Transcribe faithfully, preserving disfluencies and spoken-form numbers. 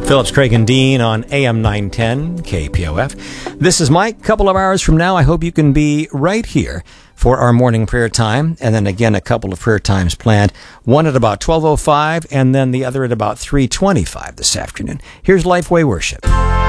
Phillips, Craig, and Dean on A M nine ten K P O F. This is Mike. A couple of hours from now, I hope you can be right here for our morning prayer time. And then again, a couple of prayer times planned. One at about twelve oh five and then the other at about three twenty-five this afternoon. Here's Lifeway Worship.